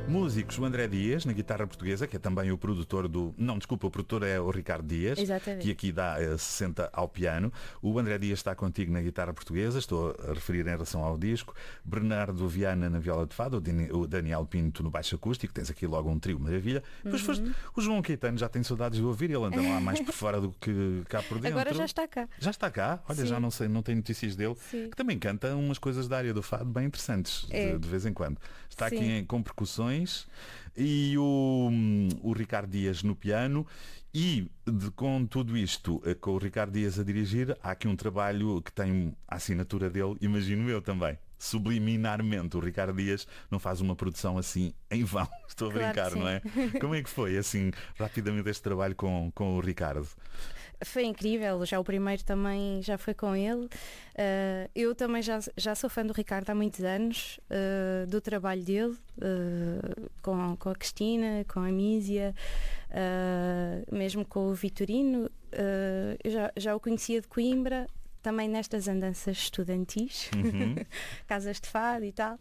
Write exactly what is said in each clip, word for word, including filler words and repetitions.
Músicos, o André Dias, na guitarra portuguesa, que é também o produtor do... Não, desculpa, o produtor é o Ricardo Dias. Exatamente. Que aqui dá uh, sessenta ao piano. O André Dias está contigo na guitarra portuguesa, estou a referir em relação ao disco. Bernardo Viana na viola de fado, o Daniel Pinto no baixo acústico, tens aqui logo um trio maravilha. Depois uhum. foste, o João Caetano já tem saudades de ouvir, ele anda lá mais por fora do que cá por dentro. Agora já está cá. Já está cá? Olha, Sim. já não sei, não tenho notícias dele. Sim. Que também canta umas coisas da área do fado bem interessantes, é. de, de vez em quando. Está Sim. aqui em, com percussões. E o, o Ricardo Dias no piano. E de, com tudo isto, com o Ricardo Dias a dirigir, há aqui um trabalho que tem a assinatura dele, imagino eu também. Subliminarmente, o Ricardo Dias não faz uma produção assim em vão. Estou a claro brincar, não é? Como é que foi, assim, rapidamente este trabalho com, com o Ricardo? Foi incrível, já o primeiro também já foi com ele. Uh, eu também já, já sou fã do Ricardo há muitos anos, uh, do trabalho dele, uh, com, com a Cristina, com a Mísia, uh, mesmo com o Vitorino. Uh, eu já, já o conhecia de Coimbra, também nestas andanças estudantis, uhum. casas de fado e tal.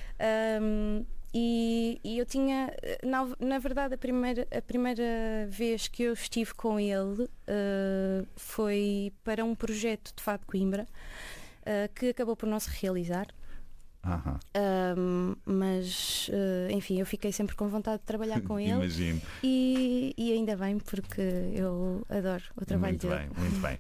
Um, e, e eu tinha, na, na verdade, a primeira, a primeira vez que eu estive com ele uh, foi para um projeto de Fado de Coimbra, uh, que acabou por não se realizar. Uhum. Um, mas uh, enfim, eu fiquei sempre com vontade de trabalhar com ele. Imagino. E, e ainda bem, porque eu adoro o trabalho muito dele. Muito bem, muito bem.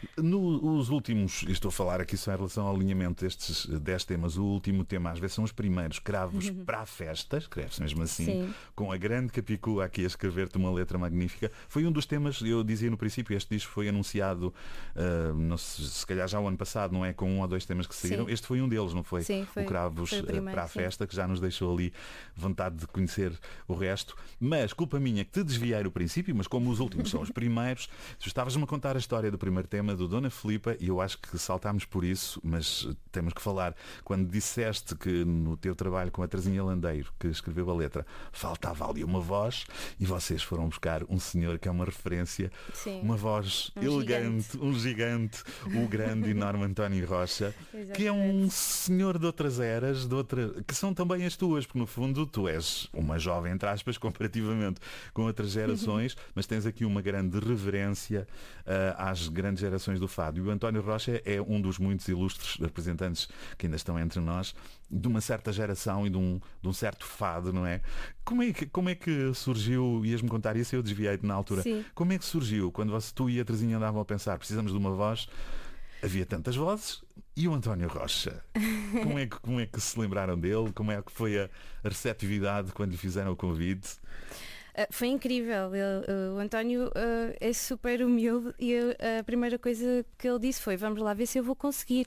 Nos últimos, estou a falar aqui só em relação ao alinhamento destes dez temas, o último tema às vezes são os primeiros cravos uhum. para a festa, escreve-se mesmo assim, Sim. com a grande Capicua aqui a escrever-te uma letra magnífica. Foi um dos temas, eu dizia no princípio, este disco foi anunciado uh, não sei, se calhar já o ano passado, não é? Com um ou dois temas que saíram. Sim. Este foi um deles, não foi? Sim, foi. Cravos primeiro, para a sim. festa, que já nos deixou ali vontade de conhecer o resto. Mas, culpa minha que te desviei no princípio, mas como os últimos são os primeiros, tu estavas-me a contar a história do primeiro tema do Dona Filipa e eu acho que saltámos por isso, mas temos que falar. Quando disseste que no teu trabalho com a Terezinha Landeiro, que escreveu a letra, faltava ali uma voz e vocês foram buscar um senhor que é uma referência, sim. uma voz um elegante, gigante. um gigante, o grande enorme António Rocha, que é um senhor de outras eras, de outra, que são também as tuas, porque no fundo tu és uma jovem, entre aspas, comparativamente com outras gerações, mas tens aqui uma grande reverência uh, às grandes gerações do fado. E o António Rocha é um dos muitos ilustres representantes que ainda estão entre nós, de uma certa geração e de um, de um certo fado, não é? Como é que, como é que surgiu, ias-me contar isso, eu desviei-te na altura, Sim. como é que surgiu, quando você, tu e a Terezinha andavam a pensar, precisamos de uma voz, havia tantas vozes, e o António Rocha? Como é que, como é que se lembraram dele? Como é que foi a receptividade quando lhe fizeram o convite? Uh, foi incrível. Ele, uh, o António uh, é super humilde e uh, a primeira coisa que ele disse foi: vamos lá ver se eu vou conseguir.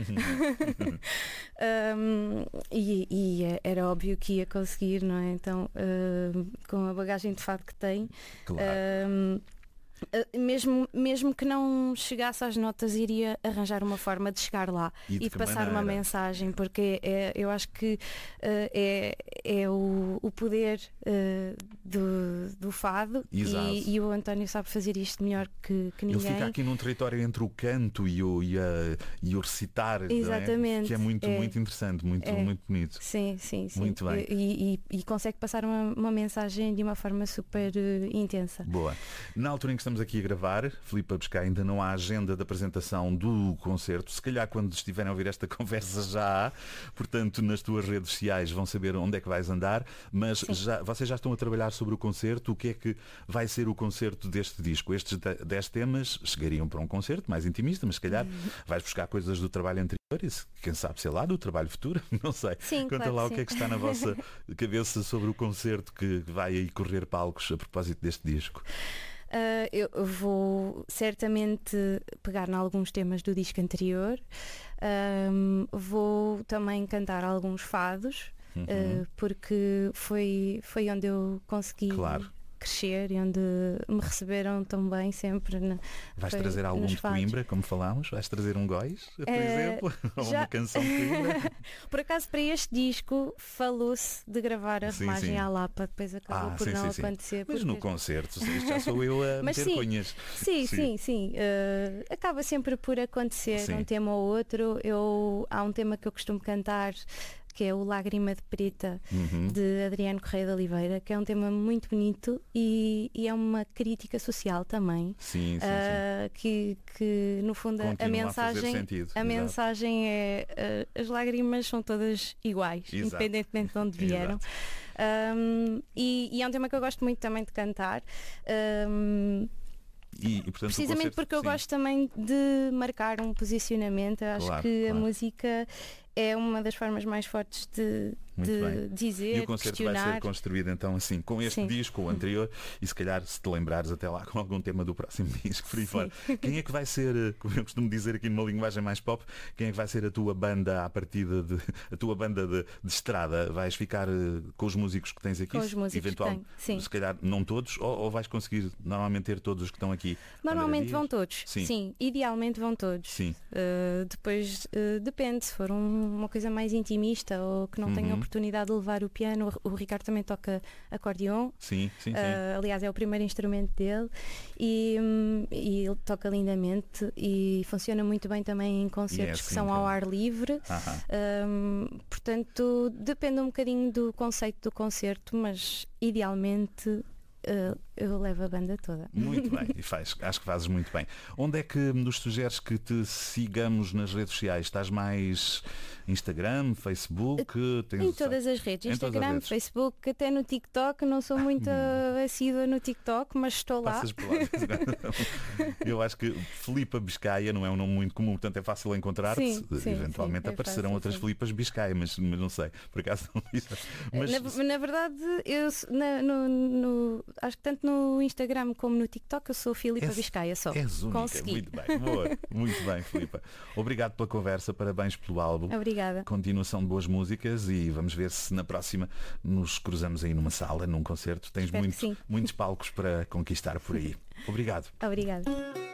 um, e, e era óbvio que ia conseguir, não é? Então, uh, com a bagagem de fado que tem. Claro. Uh, Uh, mesmo, mesmo que não chegasse às notas, iria arranjar uma forma de chegar lá e de, e de passar maneira? uma mensagem, porque é, eu acho que uh, é, é o, o poder uh, do, do fado e, e o António sabe fazer isto melhor que, que ninguém. Ele fica aqui num território entre o canto e o, e a, e o recitar. Exatamente. É? Que é muito, é, muito interessante, muito, é. muito bonito. Sim, sim, sim. Muito bem. E, e, e consegue passar uma, uma mensagem de uma forma super uh, intensa. Boa. Na altura em que estamos aqui a gravar, Filipa Biscay, ainda não há agenda de apresentação do concerto. Se calhar quando estiverem a ouvir esta conversa já há. Portanto, nas tuas redes sociais vão saber onde é que vais andar. Mas já, vocês já estão a trabalhar sobre o concerto. O que é que vai ser o concerto deste disco? Estes dez temas chegariam para um concerto mais intimista, mas se calhar uhum. vais buscar coisas do trabalho anterior e quem sabe, sei lá, do trabalho futuro. Não sei. Sim, Conta claro lá que o que é que está na vossa cabeça sobre o concerto que vai aí correr palcos a propósito deste disco. Uh, eu vou certamente pegar em alguns temas do disco anterior, um, vou também cantar alguns fados, uhum. uh, porque foi, foi onde eu consegui claro. crescer e onde me receberam tão bem sempre. Na, Vais trazer algum de fados. Coimbra, como falámos? Vais trazer um Góis, por uh, exemplo? Ou já... uma canção de Coimbra? Por acaso, para este disco falou-se de gravar a sim, remagem sim. à Lapa, depois acabou ah, por sim, não sim, acontecer. Sim. Mas porque... no concerto, isto já sou eu a Mas meter sim, cunhas. Sim, sim, sim. sim. Uh, acaba sempre por acontecer sim. um tema ou outro. Eu, há um tema que eu costumo cantar que é o Lágrima de Preta, Uhum. de Adriano Correia de Oliveira, que é um tema muito bonito e, e é uma crítica social também. Sim, sim, sim. Uh, que, que no fundo a Continua a fazer mensagem, sentido, a exato. mensagem é uh, as lágrimas são todas iguais, Exato. independentemente de onde vieram. Exato. Um, e, e é um tema que eu gosto muito também de cantar. Um, E, e, portanto, o Precisamente concerto- porque eu sim. gosto também de marcar um posicionamento. Eu acho Claro, que claro. a música é uma das formas mais fortes de, Muito de bem. dizer, E o concerto vai questionar. ser construído então assim, com este Sim. disco, o anterior, e se calhar, se te lembrares até lá, com algum tema do próximo disco, por aí fora. Quem é que vai ser, eh, como eu costumo dizer aqui numa linguagem mais pop, quem é que vai ser a tua banda à partida de a tua banda de, de estrada? Vais ficar eh, com os músicos que tens aqui? Com os músicos que Eventualmente, tenho, sim. se calhar não todos, ou, ou vais conseguir normalmente ter todos os que estão aqui? Normalmente André vão Dias? todos. Sim. Sim. Idealmente vão todos. Sim. Uh, depois uh, depende, se for um- uma coisa mais intimista ou que não tenha Uhum. oportunidade de levar o piano. O, o Ricardo também toca acordeon. Sim, sim, sim. Uh, aliás, é o primeiro instrumento dele e, hum, e ele toca lindamente e funciona muito bem também em concertos assim que são que- ao ar livre. Aham. Hum, portanto, depende um bocadinho do conceito do concerto, mas idealmente uh, eu levo a banda toda. Muito bem, e faz, acho que fazes muito bem. Onde é que nos sugeres que te sigamos nas redes sociais? Estás mais Instagram, Facebook? Tens... Em todas as redes, Em todas as Instagram, redes. Facebook, até no TikTok. Não sou muito assídua no TikTok, mas estou lá. Passas por lá. Eu acho que Filipa Biscaia não é um nome muito comum, portanto é fácil encontrar-te. Sim, sim, Eventualmente sim, é aparecerão fácil, outras sim. Filipas Biscaia, mas, mas não sei. Por acaso não disse. Mas Na, na verdade, eu s- na- no, no- acho que tanto no Instagram como no TikTok eu sou Filipa És- Biscaia só. és única. Consegui. Muito bem, boa. Muito bem, Filipa. Obrigado pela conversa, parabéns pelo álbum. Obrigada. Continuação de boas músicas e vamos ver se na próxima nos cruzamos aí numa sala, num concerto. Tens Espero que muito, sim. muitos palcos para conquistar por aí. Obrigado. Obrigada.